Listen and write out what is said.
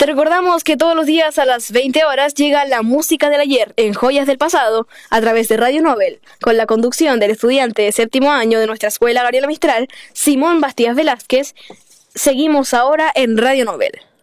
Te recordamos que todos los días a las 20 horas llega la música del ayer en Joyas del Pasado a través de Radio Nobel, con la conducción del estudiante de séptimo año de nuestra escuela Gabriela Mistral, Simón Bastías Velázquez. Seguimos ahora en Radio Nobel.